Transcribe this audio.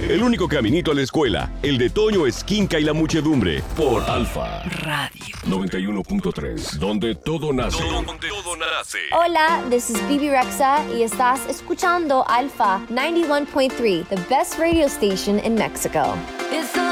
El único caminito a la escuela, el de Toño, Esquinca y la muchedumbre. Por Alfa Radio 91.3, donde todo nace. Hola, this is Bibi Rexa y estás escuchando Alpha 91.3, the best radio station in Mexico.